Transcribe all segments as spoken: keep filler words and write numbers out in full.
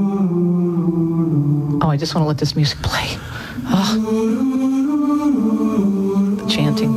Oh, I just want to let this music play. Oh. The chanting.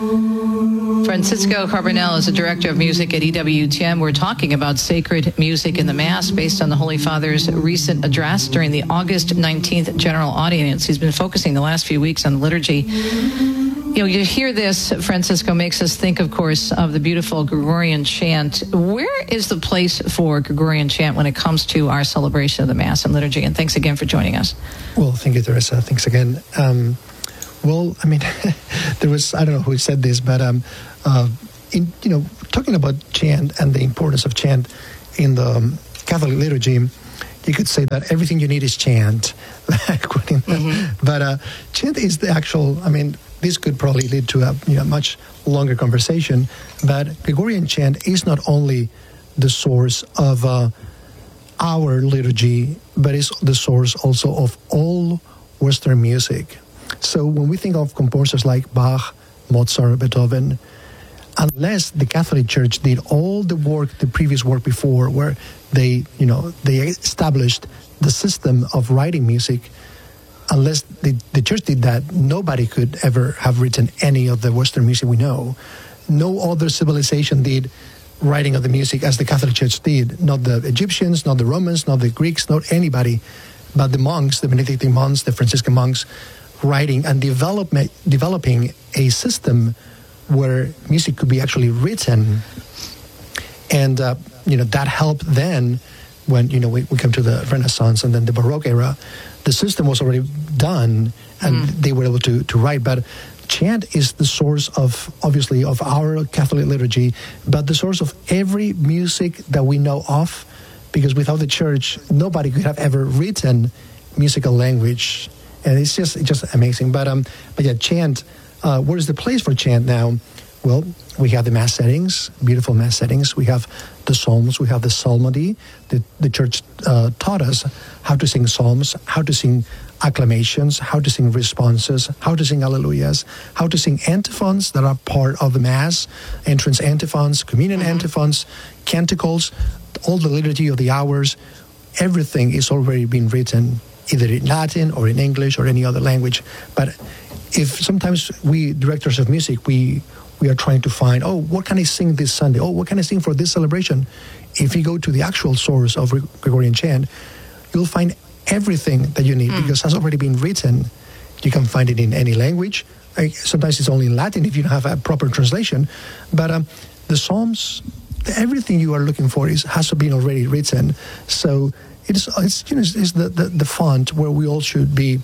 Francisco Carbonell is the director of music at E W T M. We're talking about sacred music in the Mass based on the Holy Father's recent address during the August nineteenth general audience. He's been focusing the last few weeks on liturgy. You know, you hear this, Francisco, makes us think, of course, of the beautiful Gregorian chant. Where is the place for Gregorian chant when it comes to our celebration of the Mass and liturgy? And thanks again for joining us. Well, thank you, Teresa. Thanks again. Um, well, I mean, there was, I don't know who said this, but, um, uh, in, you know, talking about chant and the importance of chant in the um, Catholic liturgy, you could say that everything you need is chant. mm-hmm. But uh, chant is the actual, I mean, this could probably lead to a you know, much longer conversation, but Gregorian chant is not only the source of uh, our liturgy, but it's the source also of all Western music. So when we think of composers like Bach, Mozart, Beethoven, unless the Catholic Church did all the work, the previous work before, where they, you know, they established the system of writing music, unless the, the Church did that, nobody could ever have written any of the Western music we know. No other civilization did writing of the music as the Catholic Church did. Not the Egyptians, not the Romans, not the Greeks, not anybody, but the monks, the Benedictine monks, the Franciscan monks, writing and develop, developing a system where music could be actually written. And, uh, you know, that helped then when, you know, we, we come to the Renaissance and then the Baroque era. The system was already done and mm. they were able to, to write. But chant is the source of, obviously, of our Catholic liturgy, but the source of every music that we know of, because without the Church, nobody could have ever written musical language. And it's just it's just amazing. But, um, but yeah, chant, uh, where is the place for chant now? Well, we have the Mass settings, beautiful Mass settings. We have the Psalms. We have the Psalmody. The, the Church uh, taught us how to sing Psalms, how to sing acclamations, how to sing responses, how to sing Alleluias, how to sing antiphons that are part of the Mass, entrance antiphons, communion mm-hmm. antiphons, canticles, all the liturgy of the hours. Everything is already been written, either in Latin or in English or any other language. But if sometimes we, directors of music, we... we are trying to find, oh, what can I sing this Sunday? Oh, what can I sing for this celebration? If you go to the actual source of Gregorian chant, you'll find everything that you need mm. because it has already been written. You can find it in any language. I, sometimes it's only in Latin if you don't have a proper translation. But um, the Psalms, everything you are looking for is has been already written. So it's, it's you know, it's the, the, the font where we all should be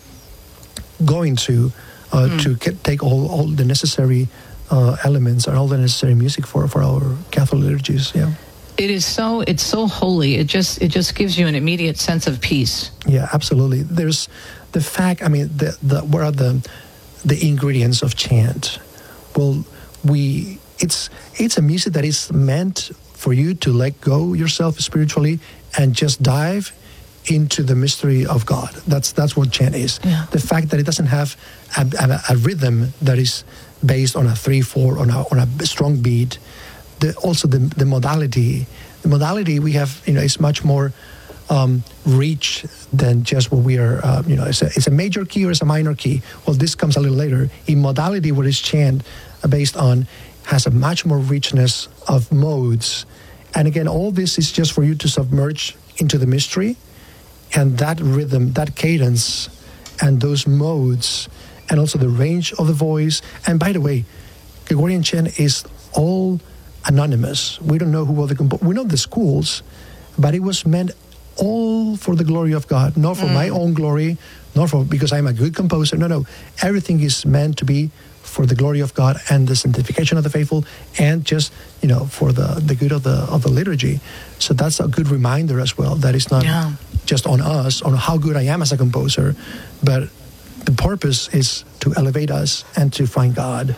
going to uh, mm. to get, take all, all the necessary Uh, elements and all the necessary music for, for our Catholic liturgies. Yeah, it is so it's so holy. It just it just gives you an immediate sense of peace. Yeah, absolutely. There's the fact. I mean, the, the what are the the ingredients of chant? Well, we it's it's a music that is meant for you to let go yourself spiritually and just dive into the mystery of God. That's that's what chant is. Yeah. The fact that it doesn't have a, a, a rhythm that is based on a three four on a on a strong beat. The, also the the modality, the modality we have, you know, is much more um, rich than just what we are. Uh, you know, it's a, it's a major key or it's a minor key. Well, this comes a little later. In modality, what is chant based on has a much more richness of modes, and again, all this is just for you to submerge into the mystery, and that rhythm, that cadence, and those modes. And also the range of the voice. And by the way, Gregorian chant is all anonymous. We don't know who were the composers. We know the schools, but it was meant all for the glory of God, not for mm. my own glory, not for because I'm a good composer. No, no. Everything is meant to be for the glory of God and the sanctification of the faithful, and just, you know, for the, the good of the of the liturgy. So that's a good reminder as well. That it's not yeah. just on us, on how good I am as a composer, but the purpose is to elevate us and to find God.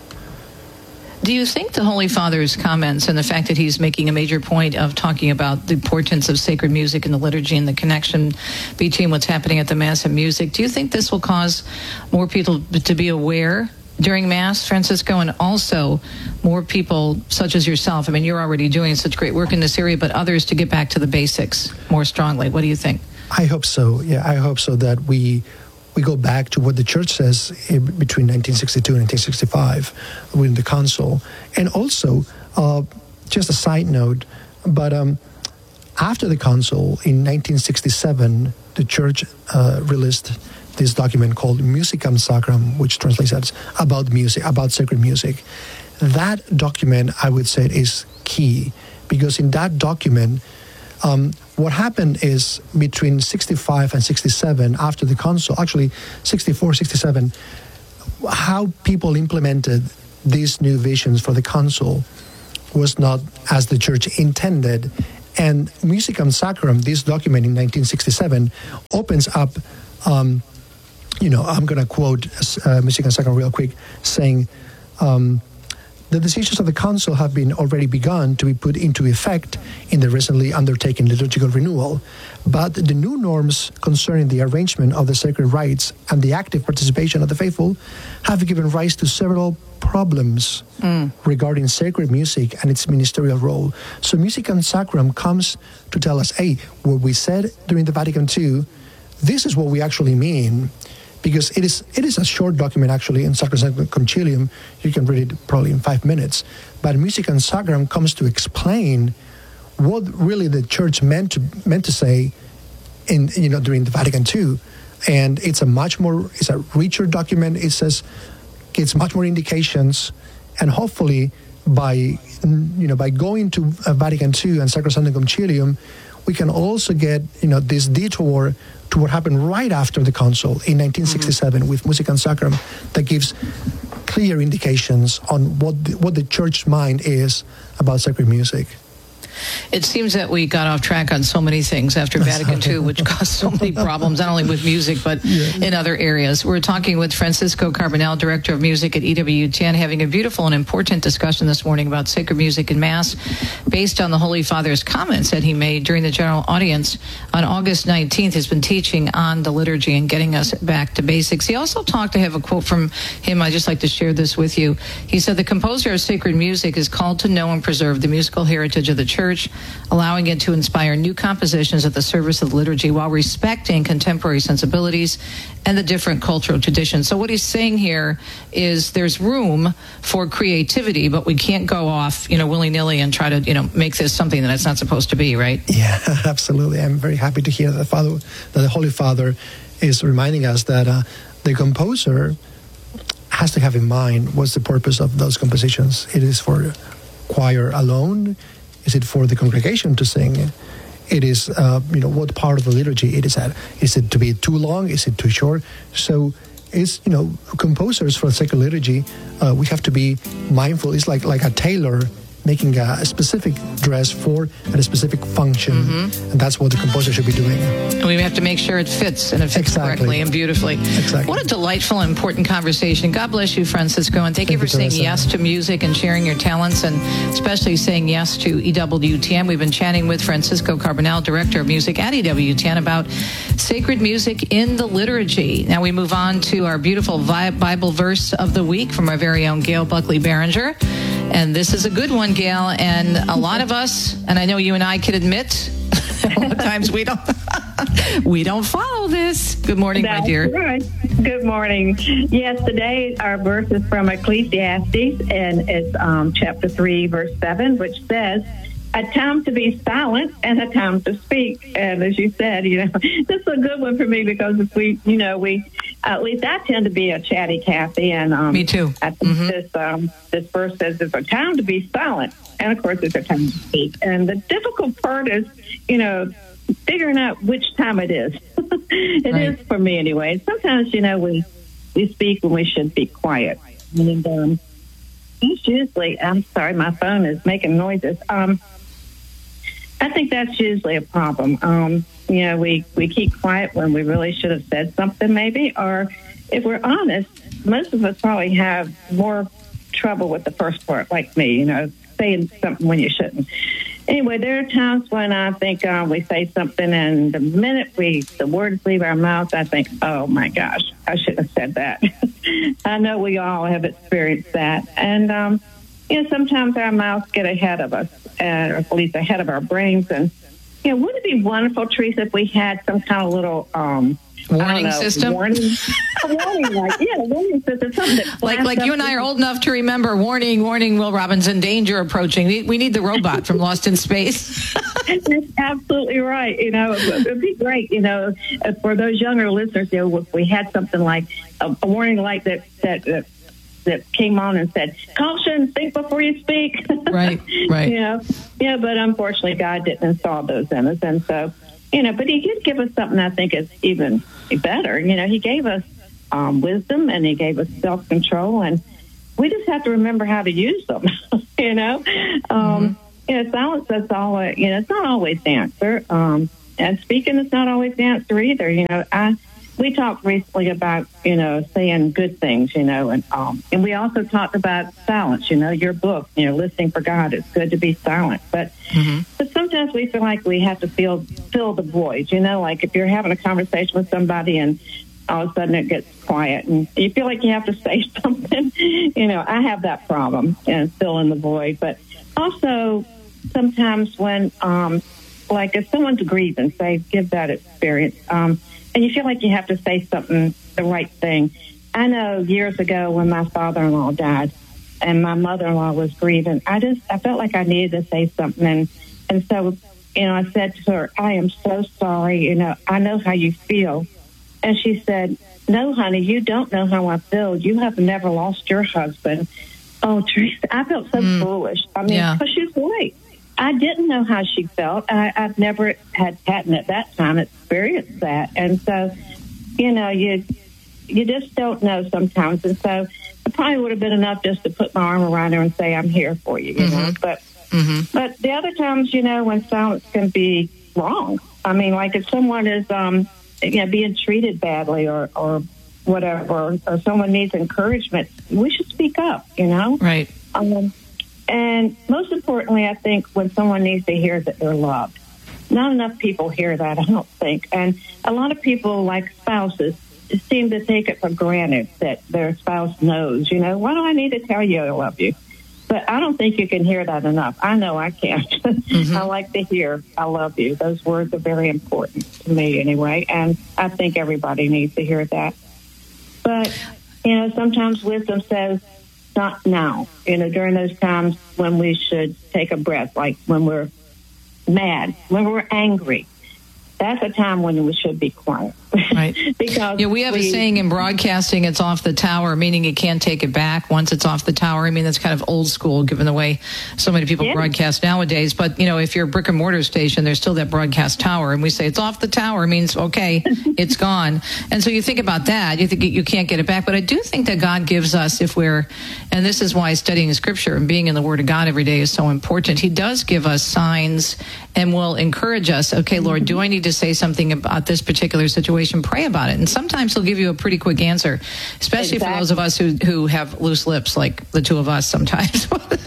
Do you think the Holy Father's comments and the fact that he's making a major point of talking about the importance of sacred music in the liturgy and the connection between what's happening at the Mass and music, do you think this will cause more people to be aware during Mass, Francisco, and also more people such as yourself? I mean, you're already doing such great work in this area, but others to get back to the basics more strongly. What do you think? I hope so. Yeah, I hope so that we we go back to what the church says in, between nineteen sixty-two and nineteen sixty-five with the council. And also, uh, just a side note, but um, after the council in nineteen sixty-seven, the church uh, released this document called Musicam Sacram, which translates as about music, about sacred music. That document, I would say, is key, because in that document, um, what happened is between sixty-five and sixty-seven, after the council, actually sixty-four, sixty-seven, how people implemented these new visions for the council was not as the church intended. And Musicam Sacram, this document in nineteen sixty-seven, opens up, um, you know, I'm going to quote uh, Musicam Sacram real quick, saying, um, the decisions of the council have been already begun to be put into effect in the recently undertaken liturgical renewal, but the new norms concerning the arrangement of the sacred rites and the active participation of the faithful have given rise to several problems mm. regarding sacred music and its ministerial role. So Musicam Sacram comes to tell us, hey, what we said during the Vatican Two, this is what we actually mean. Because it is it is a short document, actually, in Sacrosanctum Concilium. You can read it probably in five minutes. But Musicam Sacram comes to explain what really the church meant to meant to say in you know during the Vatican Two, and it's a much more it's a richer document. It says gives much more indications, and hopefully by you know by going to Vatican Two and Sacrosanctum Concilium, we can also get you know this detour to what happened right after the council in nineteen sixty-seven mm-hmm. with Musicam Sacram, that gives clear indications on what the, what the church's mind is about sacred music. It seems that we got off track on so many things after Vatican Two, which caused so many problems, not only with music, but yeah. in other areas. We're talking with Francisco Carbonell, Director of Music at E W T N, having a beautiful and important discussion this morning about sacred music in Mass, based on the Holy Father's comments that he made during the general audience on August nineteenth. He's been teaching on the liturgy and getting us back to basics. He also talked, I have a quote from him, I'd just like to share this with you. He said, the composer of sacred music is called to know and preserve the musical heritage of the Church, allowing it to inspire new compositions at the service of the liturgy while respecting contemporary sensibilities and the different cultural traditions. So what he's saying here is there's room for creativity, but we can't go off, you know, willy-nilly and try to, you know, make this something that it's not supposed to be, right? Yeah, absolutely. I'm very happy to hear that, Father, that the Holy Father is reminding us that uh, the composer has to have in mind what's the purpose of those compositions. It is for choir alone. Is it for the congregation to sing? It is, uh, you know, what part of the liturgy it is at. Is it to be too long? Is it too short? So it's, you know, composers for sacred liturgy, uh, we have to be mindful. It's like, like a tailor making a, a specific dress for a specific function. Mm-hmm. And that's what the composer should be doing. And we have to make sure it fits, and it fits exactly. correctly and beautifully. Exactly. What a delightful and important conversation. God bless you, Francisco, and thank, thank you for you, saying Teresa. Yes to music and sharing your talents, and especially saying yes to E W T N. We've been chatting with Francisco Carbonell, Director of Music at E W T N, about sacred music in the liturgy. Now we move on to our beautiful Bible verse of the week from our very own Gail Buckley Barringer. And this is a good one, Gail, and a lot of us, and I know you and I can admit, a lot of times we don't we don't follow this. Good morning, That's my dear. Right. Good morning. Yes, today our verse is from Ecclesiastes, and it's um, chapter three, verse seven, which says, a time to be silent and a time to speak. And as you said, you know, this is a good one for me, because if we, you know, we, at least I tend to be a chatty Kathy. And um, me too. I think mm-hmm. this, um, this verse says it's a time to be silent. And of course, it's a time to speak. And the difficult part is, you know, figuring out which time it is. It right. is for me anyway. Sometimes, you know, we, we speak when we should be quiet. And um, it's usually, I'm sorry, my phone is making noises. Um, I think that's usually a problem. Um, you know, we, we keep quiet when we really should have said something, maybe. Or if we're honest, most of us probably have more trouble with the first part, like me, you know, saying something when you shouldn't. Anyway, there are times when I think um, we say something, and the minute we the words leave our mouth, I think, oh, my gosh, I shouldn't have said that. I know we all have experienced that. And, um, you know, sometimes our mouths get ahead of us, uh, or at least ahead of our brains, and you know, wouldn't it be wonderful, Teresa, if we had some kind of little um, warning know, system? Warning, a warning, like, yeah, a warning system. Something that like like you and I are old enough to remember, warning, warning, Will Robinson, danger approaching. We, we need the robot from Lost in Space. That's absolutely right. You know, it would be great, you know, for those younger listeners, you know, if we had something like a, a warning light that, that, that that came on and said, caution, think before you speak. Right, right. You know, yeah, but unfortunately God didn't install those in us. And so, you know, but he did give us something I think is even better. You know, he gave us um, wisdom and he gave us self-control, and we just have to remember how to use them, you know. Um, mm-hmm. You know, silence is always, you know, it's not always the answer. Um, and speaking is not always the answer either. You know, I, we talked recently about, you know, saying good things, you know, and um, and we also talked about silence, you know, your book, you know, Listening for God. It's good to be silent. But mm-hmm. but sometimes we feel like we have to feel, fill the void, you know, like if you're having a conversation with somebody and all of a sudden it gets quiet and you feel like you have to say something. You know, I have that problem and fill in the void. But also sometimes when, um, like if someone's grieving, say, give that experience, um, and you feel like you have to say something, the right thing. I know years ago when my father-in-law died and my mother-in-law was grieving, I just, I felt like I needed to say something. And, and so, you know, I said to her, I am so sorry. You know, I know how you feel. And she said, no, honey, you don't know how I feel. You have never lost your husband. Oh, Teresa, I felt so mm. foolish. I mean, yeah. because she's right. I didn't know how she felt. I, I've never had, hadn't at that time experienced that. And so, you know, you you just don't know sometimes. And so it probably would have been enough just to put my arm around her and say, I'm here for you, you mm-hmm. know. But, mm-hmm. but the other times, you know, when silence can be wrong. I mean, like if someone is, um, you know, being treated badly or, or whatever, or, or someone needs encouragement, we should speak up, you know. Right. Um And most importantly, I think when someone needs to hear that they're loved. Not enough people hear that, I don't think. And a lot of people, like spouses, seem to take it for granted that their spouse knows, you know, why do I need to tell you I love you? But I don't think you can hear that enough. I know I can't. Mm-hmm. I like to hear I love you. Those words are very important to me anyway. And I think everybody needs to hear that. But, you know, sometimes wisdom says, not now, you know, during those times when we should take a breath, like when we're mad, when we're angry. That's a time when we should be quiet. Right. Because yeah, we have we, a saying in broadcasting, it's off the tower, meaning you can't take it back once it's off the tower. I mean, that's kind of old school given the way so many people yeah. broadcast nowadays. But, you know, if you're a brick and mortar station, there's still that broadcast tower. And we say it's off the tower means, okay, it's gone. And so you think about that. You think you can't get it back. But I do think that God gives us, if we're, and this is why studying Scripture and being in the Word of God every day is so important. He does give us signs and will encourage us. Okay, Lord, do I need to say something about this particular situation? Pray about it. And sometimes he'll give you a pretty quick answer, especially exactly. for those of us who, who have loose lips, like the two of us sometimes.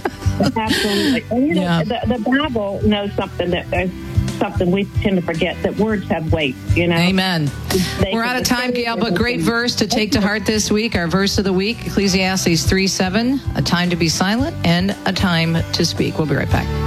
Absolutely. And, you know, yeah. the, the Bible knows something that uh, something we tend to forget, that words have weight, you know. Amen. They We're out of time, Gail, but great verse to take to heart this week. Our verse of the week, Ecclesiastes three seven, a time to be silent and a time to speak. We'll be right back.